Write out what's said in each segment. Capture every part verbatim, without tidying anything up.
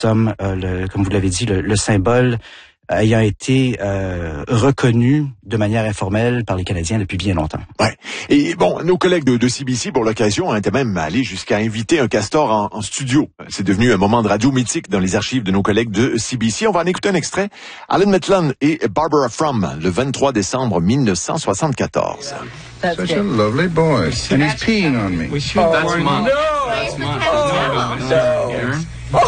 comme, euh, le, comme vous l'avez dit, le, le symbole ayant été euh, reconnu de manière informelle par les Canadiens depuis bien longtemps. Ouais. Et bon, nos collègues de, de C B C, pour l'occasion, étaient même allés jusqu'à inviter un castor en, en studio. C'est devenu un moment de radio mythique dans les archives de nos collègues de C B C. On va en écouter un extrait. Alan Maitland et Barbara Frum, le vingt-trois décembre mille neuf cent soixante-quatorze. That's Such good. A lovely boy. And he's peeing on me. We should. Oh, that's mine. No! That's mine. Oh, no, no, no. no.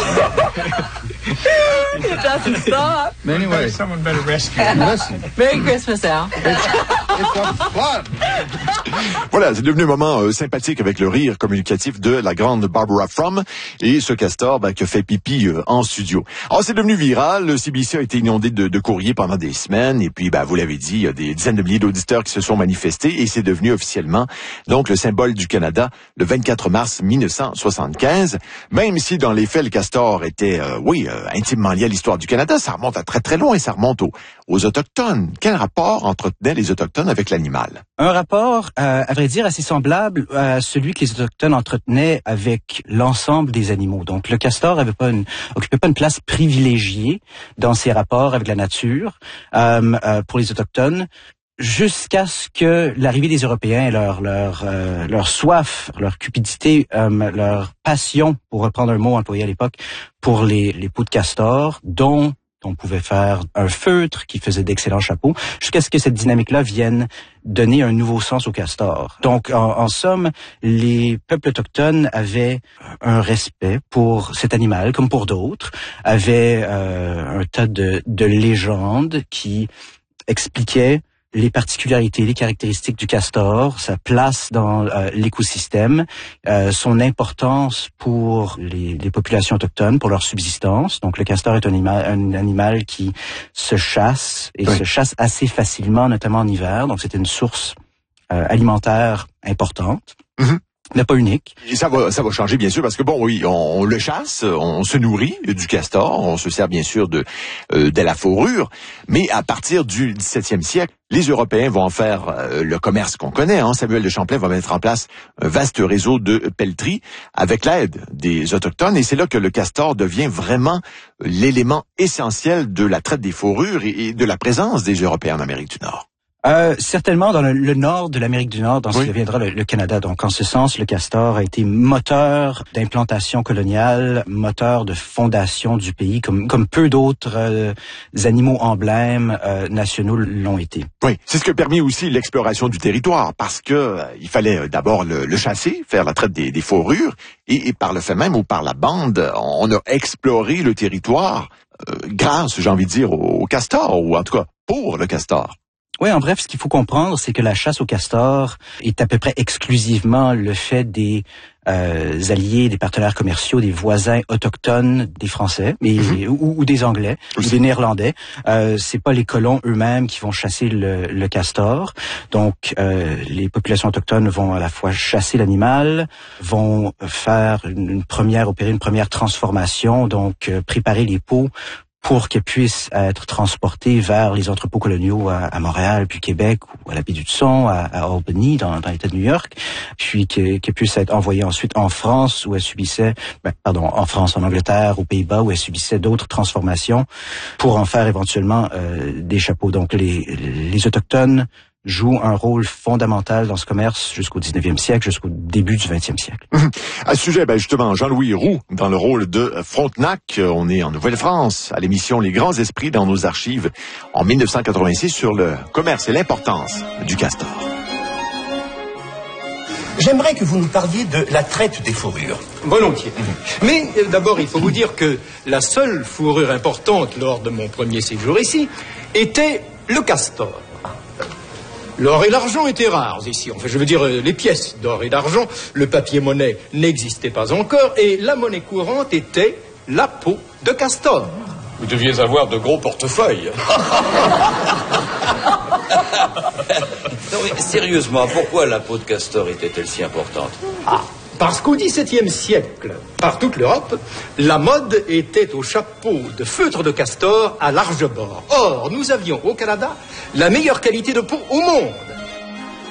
It doesn't stop. Anyway, someone better rescue him. Listen. Merry Christmas, Al. It's, it's a flood. Voilà, c'est devenu un moment euh, sympathique avec le rire communicatif de la grande Barbara Frum et ce castor ben, qui a fait pipi euh, en studio. Alors, c'est devenu viral. Le C B C a été inondé de, de courriers pendant des semaines. Et puis, ben, vous l'avez dit, il y a des dizaines de milliers d'auditeurs qui se sont manifestés et c'est devenu officiellement donc le symbole du Canada le vingt-quatre mars mille neuf cent soixante-quinze. Même si dans les faits, le castor était, euh, oui, euh, intimement lié à l'histoire du Canada, ça remonte à très très loin, ça remonte aux, aux Autochtones. Quel rapport entretenaient les Autochtones avec l'animal? Un rapport, euh, à vrai dire, assez semblable à celui que les Autochtones entretenaient avec l'ensemble des animaux. Donc, le castor avait pas une, occupait pas une place privilégiée dans ses rapports avec la nature euh, euh, pour les Autochtones, jusqu'à ce que l'arrivée des Européens, leur leur euh, leur soif, leur cupidité, euh, leur passion, pour reprendre un mot employé à l'époque, pour les les peaux de castor, dont on pouvait faire un feutre qui faisait d'excellents chapeaux, jusqu'à ce que cette dynamique-là vienne donner un nouveau sens au castor. Donc, en, en somme, les peuples autochtones avaient un respect pour cet animal, comme pour d'autres, avaient euh, un tas de, de légendes qui expliquaient les particularités, les caractéristiques du castor, sa place dans euh, l'écosystème, euh, son importance pour les, les populations autochtones, pour leur subsistance. Donc, le castor est un animal, un animal qui se chasse et oui. se chasse assez facilement, notamment en hiver. Donc, c'était une source euh, alimentaire importante. Mm-hmm. Mais pas unique. Et ça va, ça va changer bien sûr parce que bon, oui, on, on le chasse, on se nourrit du castor, on se sert bien sûr de euh, de la fourrure, mais à partir du dix-septième siècle, les Européens vont en faire euh, le commerce qu'on connaît. Hein. Samuel de Champlain va mettre en place un vaste réseau de pelleteries avec l'aide des Autochtones, et c'est là que le castor devient vraiment l'élément essentiel de la traite des fourrures et, et de la présence des Européens en Amérique du Nord. Euh, certainement dans le, le nord de l'Amérique du Nord, dans ce oui. qui deviendra le, le Canada. Donc, en ce sens, le castor a été moteur d'implantation coloniale, moteur de fondation du pays, comme comme peu d'autres euh, animaux emblèmes euh, nationaux l'ont été. Oui, c'est ce qui a permis aussi l'exploration du territoire, parce que euh, il fallait d'abord le, le chasser, faire la traite des, des fourrures, et, et par le fait même ou par la bande, on a exploré le territoire euh, grâce, j'ai envie de dire, au, au castor, ou en tout cas pour le castor. Oui, en bref, ce qu'il faut comprendre, c'est que la chasse au castor est à peu près exclusivement le fait des euh, alliés, des partenaires commerciaux, des voisins autochtones des Français, mais mm-hmm. ou, ou des Anglais, Aussi. ou des Néerlandais. Euh, c'est pas les colons eux-mêmes qui vont chasser le, le castor. Donc, euh, les populations autochtones vont à la fois chasser l'animal, vont faire une, une première, opérer une première transformation, donc euh, préparer les peaux pour qu'elles puissent être transportées vers les entrepôts coloniaux à, à Montréal, puis Québec, ou à la baie du Hudson, à, à Albany, dans, dans l'État de New York, puis qu'elles puissent être envoyées ensuite en France, où elles subissaient, ben, pardon, en France, en Angleterre, aux Pays-Bas, où elles subissaient d'autres transformations, pour en faire éventuellement euh, des chapeaux. Donc, les, les Autochtones joue un rôle fondamental dans ce commerce jusqu'au dix-neuvième siècle, jusqu'au début du vingtième siècle. Mmh. À ce sujet, ben justement, Jean-Louis Roux, dans le rôle de Frontenac, on est en Nouvelle-France, à l'émission Les Grands Esprits dans nos archives, en mille neuf cent quatre-vingt-six, sur le commerce et l'importance du castor. J'aimerais que vous nous parliez de la traite des fourrures. Volontiers. Mmh. Mais euh, d'abord, il faut vous dire que la seule fourrure importante lors de mon premier séjour ici était le castor. L'or et l'argent étaient rares ici. Enfin, je veux dire, les pièces d'or et d'argent, le papier-monnaie n'existait pas encore, et la monnaie courante était la peau de castor. Vous deviez avoir de gros portefeuilles. Non, mais sérieusement, pourquoi la peau de castor était-elle si importante? Ah, parce qu'au dix-septième siècle, par toute l'Europe, la mode était au chapeau de feutre de castor à large bord. Or, nous avions au Canada la meilleure qualité de peau au monde.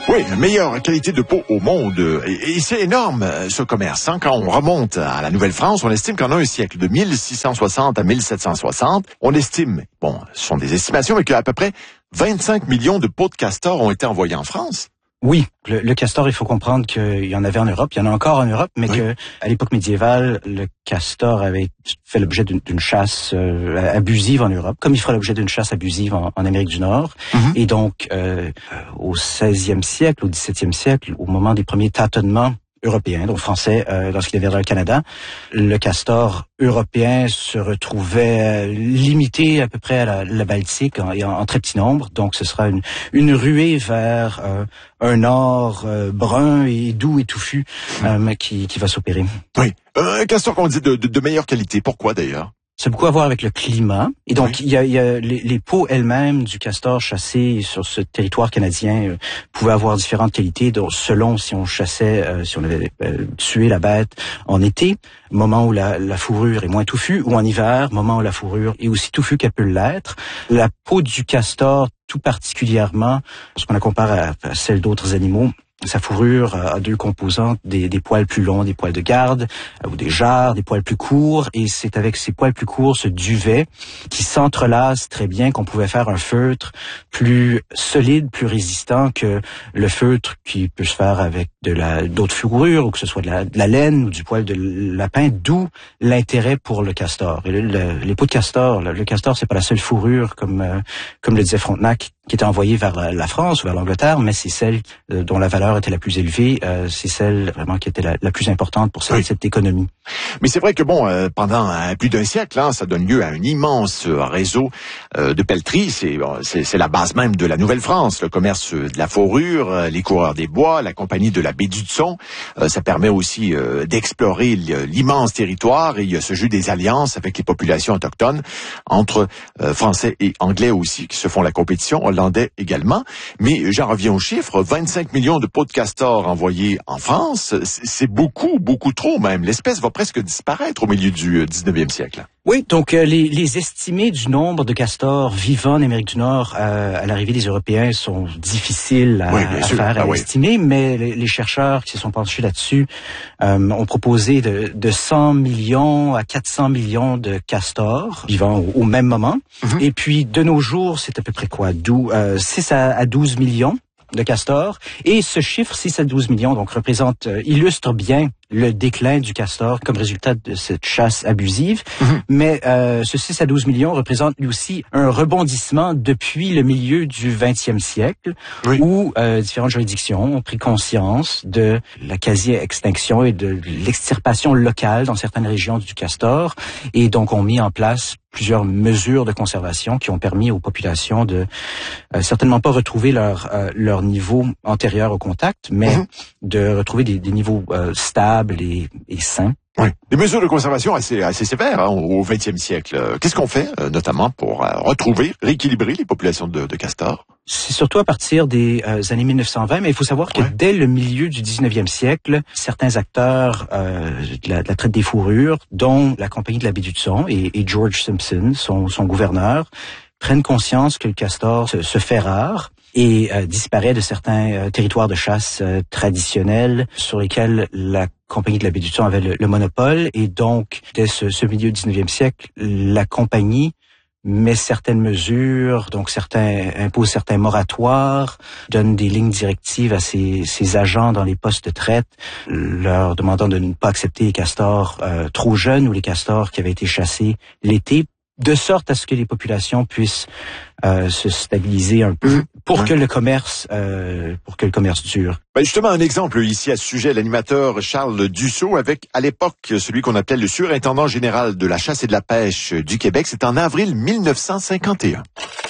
Oui, meilleure qualité de peau au monde. Et, et c'est énorme, ce commerce. Hein. Quand on remonte à la Nouvelle-France, on estime qu'en un siècle, de mille six cent soixante à mille sept cent soixante, on estime, bon, ce sont des estimations, mais qu'à peu près vingt-cinq millions de peaux de castor ont été envoyées en France. Oui, le, le castor, il faut comprendre qu'il y en avait en Europe, il y en a encore en Europe, mais oui. que à l'époque médiévale, le castor avait fait l'objet d'une, d'une chasse euh, abusive en Europe, comme il fera l'objet d'une chasse abusive en, en Amérique du Nord. Mm-hmm. Et donc, euh, au seizième siècle, au dix-septième siècle, au moment des premiers tâtonnements européen, donc français, euh, lorsqu'il avait dans le Canada, le castor européen se retrouvait limité à peu près à la, la Baltique en, en, en très petit nombre. Donc, ce sera une, une ruée vers euh, un or euh, brun et doux et touffu euh, qui, qui va s'opérer. Oui, euh, un castor qu'on dit de, de, de meilleure qualité. Pourquoi d'ailleurs? C'est beaucoup à voir avec le climat. Et donc, oui. il y a, il y a les, les peaux elles-mêmes du castor chassé sur ce territoire canadien euh, pouvaient avoir différentes qualités, donc selon si on chassait, euh, si on avait euh, tué la bête en été, moment où la, la fourrure est moins touffue, ou en hiver, moment où la fourrure est aussi touffue qu'elle peut l'être. La peau du castor, tout particulièrement, lorsqu'on la compare à, à celle d'autres animaux, sa fourrure a deux composantes, des, des poils plus longs, des poils de garde, ou des jarres, des poils plus courts, et c'est avec ces poils plus courts, ce duvet, qui s'entrelace très bien, qu'on pouvait faire un feutre plus solide, plus résistant que le feutre qui peut se faire avec de la d'autres fourrures, ou que ce soit de la, de la laine ou du poil de lapin, d'où l'intérêt pour le castor. Et le, le, les peaux de castor, le, le castor, c'est pas la seule fourrure, comme euh, comme le disait Frontenac, qui était envoyée vers la France ou vers l'Angleterre, mais c'est celle euh, dont la valeur était la plus élevée, euh, c'est celle vraiment qui était la, la plus importante pour cette, oui. cette économie. Mais c'est vrai que bon, euh, pendant euh, plus d'un siècle, hein, ça donne lieu à un immense euh, réseau euh, de pelleteries. C'est, bon, c'est c'est la base même de la Nouvelle-France, le commerce de la fourrure, euh, les coureurs des bois, la compagnie de la baie d'Hudson. Euh, ça permet aussi euh, d'explorer l'immense territoire, et il y a ce jeu des alliances avec les populations autochtones, entre euh, Français et Anglais aussi, qui se font la compétition, Hollandais également. Mais j'en reviens aux chiffres, vingt-cinq millions de peaux de castor envoyées en France, c'est beaucoup, beaucoup trop même. L'espèce va presque disparaître au milieu du dix-neuvième siècle. Oui, donc euh, les, les estimés du nombre de castors vivants en Amérique du Nord euh, à l'arrivée des Européens sont difficiles à, oui, à sûr. faire, à ah, estimer, oui. mais les, les chercheurs qui se sont penchés là-dessus euh, ont proposé de, de cent millions à quatre cents millions de castors vivants au, au même moment. Mm-hmm. Et puis, de nos jours, c'est à peu près quoi? Dou, euh, six à douze millions de castors. Et ce chiffre, six à douze millions, donc représente, euh, illustre bien le déclin du castor comme résultat de cette chasse abusive. Mm-hmm. Mais euh, ce six à douze millions représente lui aussi un rebondissement depuis le milieu du vingtième siècle, oui. où euh, différentes juridictions ont pris conscience de la quasi-extinction et de l'extirpation locale dans certaines régions du castor, et donc ont mis en place plusieurs mesures de conservation qui ont permis aux populations de euh, certainement pas retrouver leur euh, leur niveau antérieur au contact, mais mm-hmm. de retrouver des, des niveaux euh, stables et, et sains. Oui, des mesures de conservation assez assez sévères hein, au vingtième siècle. Qu'est-ce qu'on fait euh, notamment pour euh, retrouver, rééquilibrer les populations de, de castors? C'est surtout à partir des euh, années mille neuf cent vingt, mais il faut savoir que ouais. dès le milieu du dix-neuvième siècle, certains acteurs euh, de, la, de la traite des fourrures, dont la compagnie de la baie d'Hudson et, et George Simpson, son, son gouverneur, prennent conscience que le castor se, se fait rare et euh, disparaît de certains euh, territoires de chasse euh, traditionnels sur lesquels la compagnie de la baie d'Hudson avait le, le monopole. Et donc, dès ce, ce milieu du dix-neuvième siècle, la compagnie met certaines mesures, donc certains impose certains moratoires, donne des lignes directives à ses, ses agents dans les postes de traite, leur demandant de ne pas accepter les castors euh, trop jeunes ou les castors qui avaient été chassés l'été, de sorte à ce que les populations puissent euh, se stabiliser un peu pour ouais. que le commerce euh, pour que le commerce dure. Ben justement, un exemple ici à ce sujet, l'animateur Charles Dussault avec, à l'époque, celui qu'on appelait le surintendant général de la chasse et de la pêche du Québec. C'est en avril mille neuf cent cinquante et un.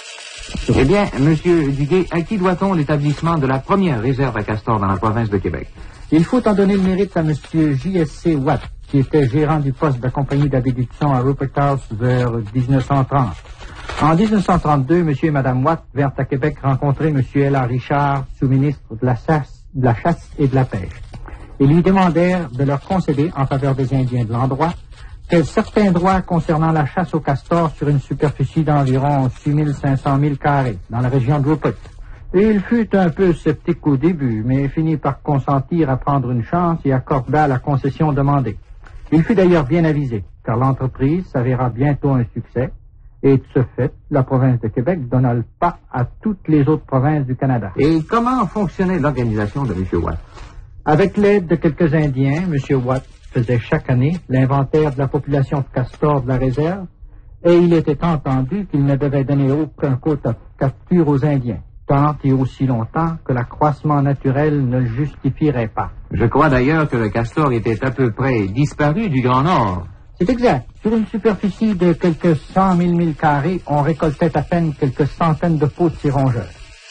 Eh bien, Monsieur Duguay, à qui doit-on l'établissement de la première réserve à castor dans la province de Québec? Il faut en donner le mérite à Monsieur J S C Watt, qui était gérant du poste de la compagnie de la baie d'Hudson à Rupert House vers dix-neuf cent trente. En dix-neuf cent trente-deux, Monsieur et Madame Watt vinrent à Québec rencontrer Monsieur L A Richard, sous-ministre de la chasse, de la chasse et de la pêche. Ils lui demandèrent de leur concéder, en faveur des Indiens de l'endroit, que certains droits concernant la chasse au castor sur une superficie d'environ six mille cinq cents milles carrés dans la région de Rupert, Il fut un peu sceptique au début, mais finit par consentir à prendre une chance et accorda la concession demandée. Il fut d'ailleurs bien avisé, car l'entreprise s'avéra bientôt un succès, et de ce fait, la province de Québec donna le pas à toutes les autres provinces du Canada. Et comment fonctionnait l'organisation de M. Watt? Avec l'aide de quelques Indiens, M. Watt faisait chaque année l'inventaire de la population de castors de la réserve, et il était entendu qu'il ne devait donner aucun quota de capture aux Indiens, tant et aussi longtemps que l'accroissement naturel ne le justifierait pas. Je crois d'ailleurs que le castor était à peu près disparu du Grand Nord. C'est exact. Sur une superficie de quelques cent mille milles carrés, on récoltait à peine quelques centaines de pots de ces rongeurs.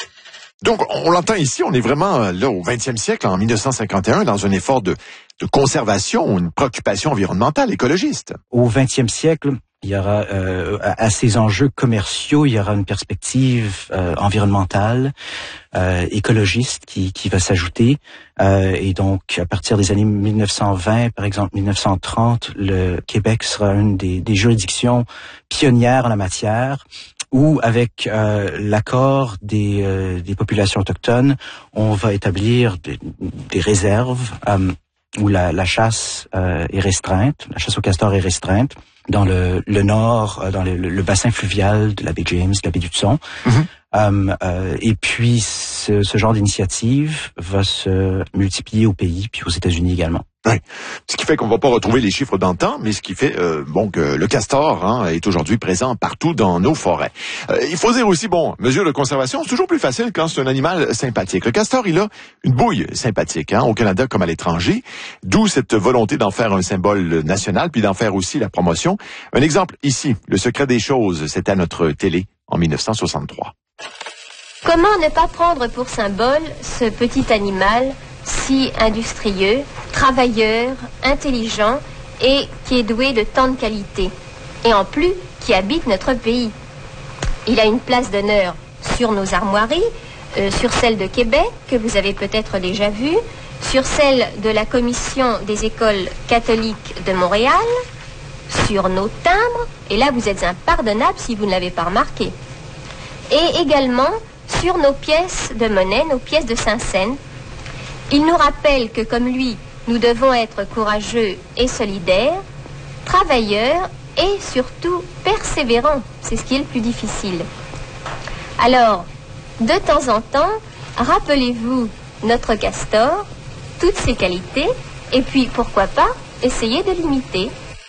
Donc, on l'entend ici, on est vraiment là au vingtième siècle, en mille neuf cent cinquante et un, dans un effort de, de conservation, une préoccupation environnementale, écologiste. Au vingtième siècle, il y aura euh, à ces enjeux commerciaux, il y aura une perspective euh, environnementale, euh, écologiste qui, qui va s'ajouter. Euh, et donc, à partir des années mille neuf cent vingt, par exemple mille neuf cent trente, le Québec sera une des, des juridictions pionnières en la matière, où avec euh, l'accord des, euh, des populations autochtones, on va établir des, des réserves euh, où la, la chasse euh, est restreinte, la chasse au castor est restreinte, dans le, le nord, dans le, le bassin fluvial de la baie James, de la baie du Tson. Mm-hmm. Um, euh, et puis, ce, ce genre d'initiative va se multiplier au pays, puis aux États-Unis également. Oui. Ce qui fait qu'on va pas retrouver les chiffres d'antan, mais ce qui fait euh, bon que le castor hein, est aujourd'hui présent partout dans nos forêts. Euh, il faut dire aussi, bon, mesure de conservation, c'est toujours plus facile quand c'est un animal sympathique. Le castor, il a une bouille sympathique, hein, au Canada comme à l'étranger, d'où cette volonté d'en faire un symbole national, puis d'en faire aussi la promotion. Un exemple ici, le secret des choses, c'était à notre télé en mille neuf cent soixante-trois. Comment ne pas prendre pour symbole ce petit animal si industrieux, travailleur, intelligent et qui est doué de tant de qualités, et en plus qui habite notre pays. Il a une place d'honneur sur nos armoiries, euh, sur celle de Québec, que vous avez peut-être déjà vue, sur celle de la Commission des écoles catholiques de Montréal, sur nos timbres, et là vous êtes impardonnable si vous ne l'avez pas remarqué, et également sur nos pièces de monnaie, nos pièces de cinq-cents. Il nous rappelle que, comme lui, nous devons être courageux et solidaires, travailleurs et surtout persévérants. C'est ce qui est le plus difficile. Alors, de temps en temps, rappelez-vous notre castor, toutes ses qualités, et puis, pourquoi pas, essayez de l'imiter.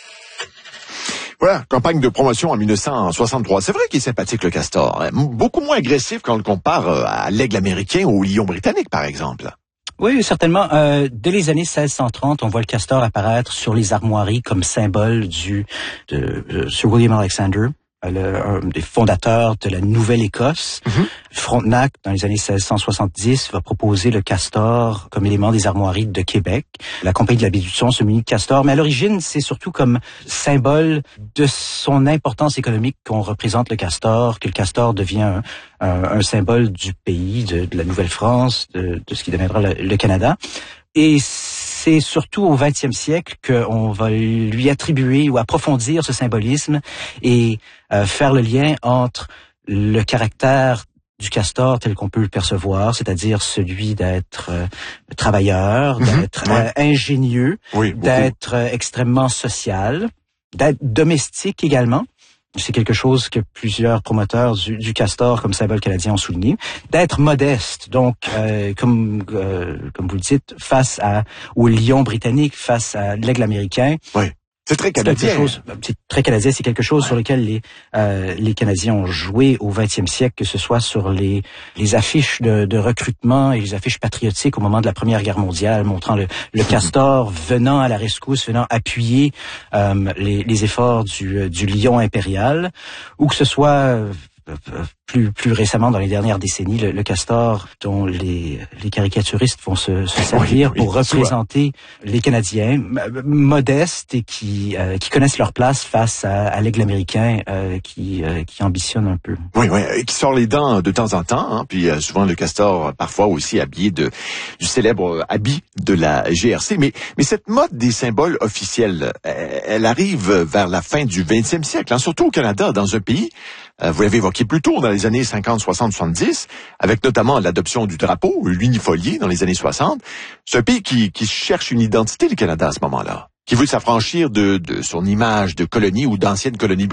Voilà, campagne de promotion en mille neuf cent soixante-trois. C'est vrai qu'il est sympathique, le castor. Beaucoup moins agressif quand on le compare à l'aigle américain ou au lion britannique, par exemple. Oui, certainement. Euh, dès les années seize cent trente, on voit le castor apparaître sur les armoiries comme symbole du de, de Sir William Alexander, le, un des fondateurs de la Nouvelle-Écosse. Mm-hmm. Frontenac, dans les années seize cent soixante-dix, va proposer le castor comme élément des armoiries de Québec. La compagnie de la baie du Tson se munit de castor, mais à l'origine, c'est surtout comme symbole de son importance économique qu'on représente le castor, que le castor devient un, un, un symbole du pays, de, de la Nouvelle-France, de, de ce qui deviendra le, le Canada. Et c'est surtout au vingtième siècle qu'on va lui attribuer ou approfondir ce symbolisme et euh, faire le lien entre le caractère du castor tel qu'on peut le percevoir, c'est-à-dire celui d'être euh, travailleur, mmh, d'être ouais. euh, ingénieux, oui, d'être euh, extrêmement social, d'être domestique également. C'est quelque chose que plusieurs promoteurs du, du castor comme symbole canadien ont souligné. D'être modeste, donc euh, comme euh, comme vous le dites, face à au lion britannique, face à l'aigle américain. Oui. C'est très canadien. C'est, chose, c'est très canadien. C'est quelque chose ouais. sur lequel les euh, les Canadiens ont joué au vingtième siècle, que ce soit sur les les affiches de, de recrutement et les affiches patriotiques au moment de la Première Guerre mondiale, montrant le, le castor venant à la rescousse, venant appuyer euh, les, les efforts du du lion impérial, ou que ce soit euh, plus plus récemment dans les dernières décennies, le, le castor dont les les caricaturistes vont se, se servir oui, oui, pour représenter soit. les Canadiens modestes et qui euh, qui connaissent leur place face à, à l'aigle américain euh, qui euh, qui ambitionne un peu. Oui, oui, et qui sort les dents de temps en temps. Hein, puis euh, souvent le castor, parfois aussi habillé de du célèbre habit de la G R C. Mais mais cette mode des symboles officiels, elle, elle arrive vers la fin du vingtième siècle, hein, surtout au Canada, dans un pays. Euh, vous l'avez évoqué plus tôt, on a les années cinquante, soixante, soixante-dix, avec notamment l'adoption du drapeau, l'unifolié dans les années soixante. C'est un pays qui, qui cherche une identité, le Canada, à ce moment-là, qui veut s'affranchir de, de son image de colonie ou d'ancienne colonie